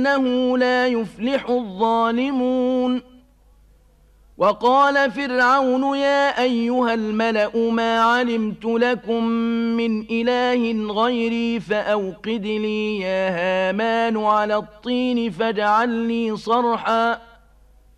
إنه لا يفلح الظالمون. وقال فرعون يا أيها الملأ ما علمت لكم من إله غيري فأوقد لي يا هامان على الطين فاجعل لي صرحا